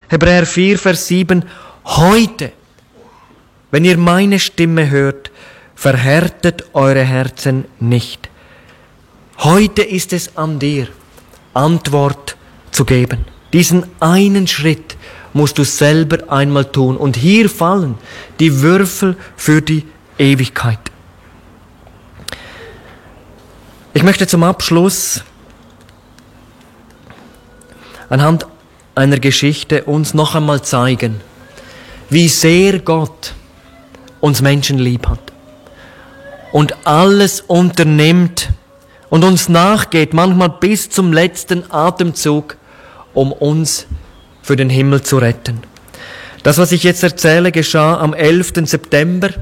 Hebräer 4, Vers 7, heute, wenn ihr meine Stimme hört, verhärtet eure Herzen nicht. Heute ist es an dir, Antwort zu geben. Diesen einen Schritt musst du selber einmal tun. Und hier fallen die Würfel für die Ewigkeit. Ich möchte zum Abschluss anhand einer Geschichte uns noch einmal zeigen, wie sehr Gott uns Menschen lieb hat und alles unternimmt und uns nachgeht, manchmal bis zum letzten Atemzug, um uns für den Himmel zu retten. Das, was ich jetzt erzähle, geschah am 11. September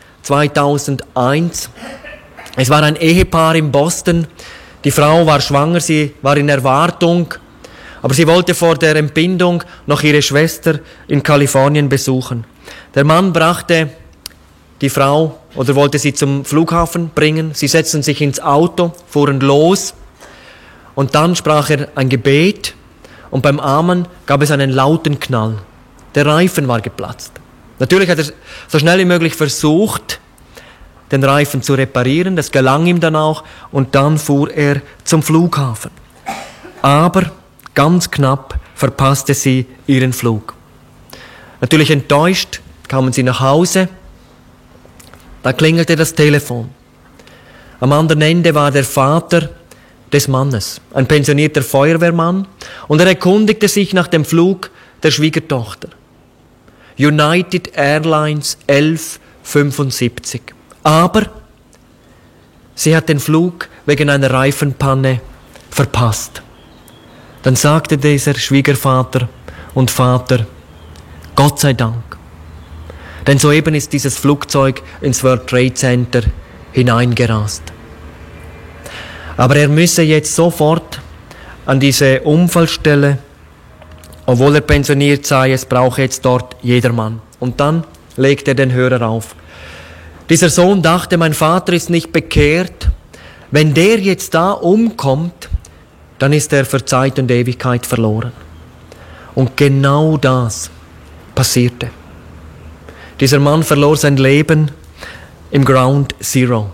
2001. Es war ein Ehepaar in Boston. Die Frau war schwanger, sie war in Erwartung, aber sie wollte vor der Entbindung noch ihre Schwester in Kalifornien besuchen. Der Mann brachte die Frau oder wollte sie zum Flughafen bringen. Sie setzten sich ins Auto, fuhren los und dann sprach er ein Gebet und beim Amen gab es einen lauten Knall. Der Reifen war geplatzt. Natürlich hat er so schnell wie möglich versucht, den Reifen zu reparieren. Das gelang ihm dann auch und dann fuhr er zum Flughafen. Aber ganz knapp verpasste sie ihren Flug. Natürlich enttäuscht kamen sie nach Hause. Da klingelte das Telefon. Am anderen Ende war der Vater des Mannes, ein pensionierter Feuerwehrmann, und er erkundigte sich nach dem Flug der Schwiegertochter. United Airlines 1175. Aber sie hat den Flug wegen einer Reifenpanne verpasst. Dann sagte dieser Schwiegervater und Vater, Gott sei Dank. Denn soeben ist dieses Flugzeug ins World Trade Center hineingerast. Aber er müsse jetzt sofort an diese Unfallstelle, obwohl er pensioniert sei, es brauche jetzt dort jedermann. Und dann legt er den Hörer auf. Dieser Sohn dachte, mein Vater ist nicht bekehrt. Wenn der jetzt da umkommt, dann ist er für Zeit und Ewigkeit verloren. Und genau das passierte. Dieser Mann verlor sein Leben im Ground Zero.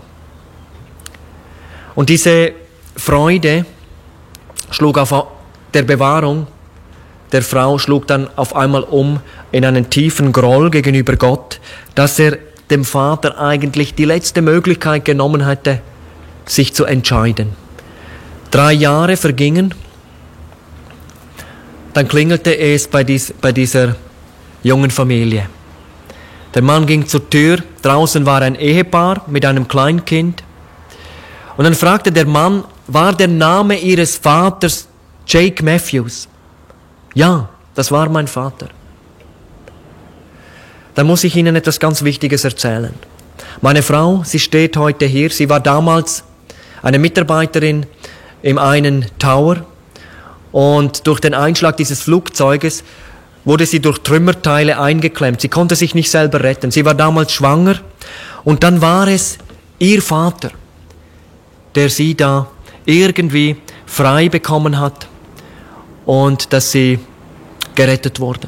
Und diese Freude schlug auf der Bewahrung der Frau, schlug dann auf einmal um in einen tiefen Groll gegenüber Gott, dass er dem Vater eigentlich die letzte Möglichkeit genommen hatte, sich zu entscheiden. 3 Jahre vergingen, dann klingelte es bei dieser jungen Familie. Der Mann ging zur Tür, draußen war ein Ehepaar mit einem Kleinkind. Und dann fragte der Mann, war der Name ihres Vaters Jake Matthews? Ja, das war mein Vater. Dann muss ich Ihnen etwas ganz Wichtiges erzählen. Meine Frau, sie steht heute hier, sie war damals eine Mitarbeiterin im einen Tower und durch den Einschlag dieses Flugzeuges wurde sie durch Trümmerteile eingeklemmt. Sie konnte sich nicht selber retten. Sie war damals schwanger und dann war es ihr Vater, der sie da irgendwie frei bekommen hat und dass sie gerettet wurde.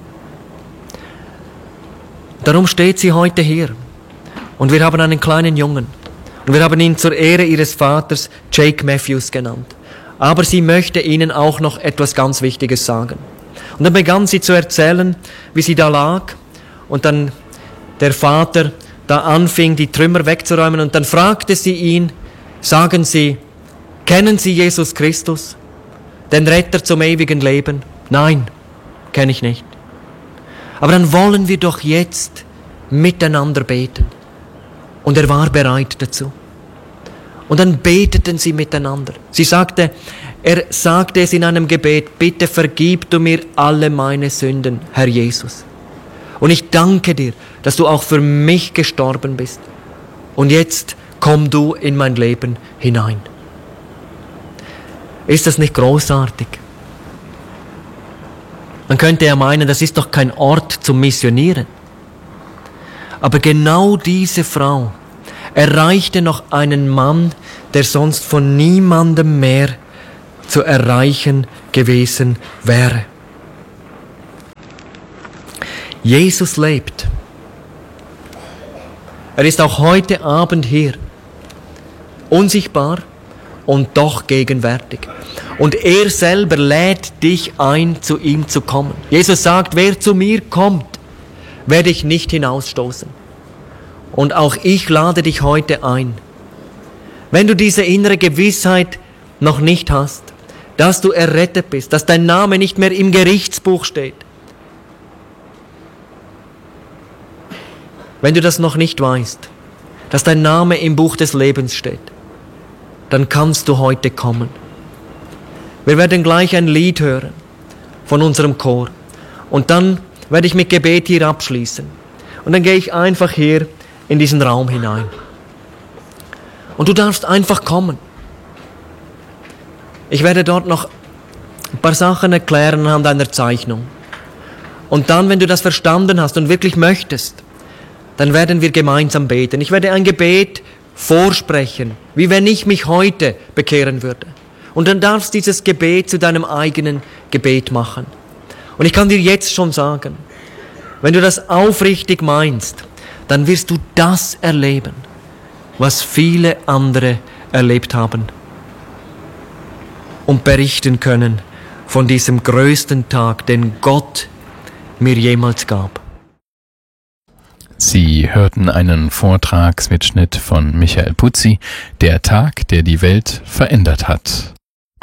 Darum steht sie heute hier. Und wir haben einen kleinen Jungen. Und wir haben ihn zur Ehre ihres Vaters Jake Matthews genannt. Aber sie möchte ihnen auch noch etwas ganz Wichtiges sagen. Und dann begann sie zu erzählen, wie sie da lag. Und dann der Vater da anfing, die Trümmer wegzuräumen. Und dann fragte sie ihn, sagen Sie, kennen Sie Jesus Christus, den Retter zum ewigen Leben? Nein, kenne ich nicht. Aber dann wollen wir doch jetzt miteinander beten. Und er war bereit dazu. Und dann beteten sie miteinander. Er sagte es in einem Gebet, bitte vergib du mir alle meine Sünden, Herr Jesus. Und ich danke dir, dass du auch für mich gestorben bist. Und jetzt komm du in mein Leben hinein. Ist das nicht großartig? Man könnte ja meinen, das ist doch kein Ort zum Missionieren. Aber genau diese Frau erreichte noch einen Mann, der sonst von niemandem mehr zu erreichen gewesen wäre. Jesus lebt. Er ist auch heute Abend hier. Unsichtbar und doch gegenwärtig. Und er selber lädt dich ein, zu ihm zu kommen. Jesus sagt, wer zu mir kommt, werde ich nicht hinausstoßen. Und auch ich lade dich heute ein. Wenn du diese innere Gewissheit noch nicht hast, dass du errettet bist, dass dein Name nicht mehr im Gerichtsbuch steht, wenn du das noch nicht weißt, dass dein Name im Buch des Lebens steht, dann kannst du heute kommen. Wir werden gleich ein Lied hören von unserem Chor und dann werde ich mit Gebet hier abschließen. Und dann gehe ich einfach hier in diesen Raum hinein. Und du darfst einfach kommen. Ich werde dort noch ein paar Sachen erklären anhand einer Zeichnung. Und dann, wenn du das verstanden hast und wirklich möchtest, dann werden wir gemeinsam beten. Ich werde ein Gebet vorsprechen, wie wenn ich mich heute bekehren würde. Und dann darfst du dieses Gebet zu deinem eigenen Gebet machen. Und ich kann dir jetzt schon sagen, wenn du das aufrichtig meinst, dann wirst du das erleben, was viele andere erlebt haben und berichten können von diesem größten Tag, den Gott mir jemals gab. Sie hörten einen Vortragsmitschnitt von Michael Putzi, Der Tag, der die Welt verändert hat.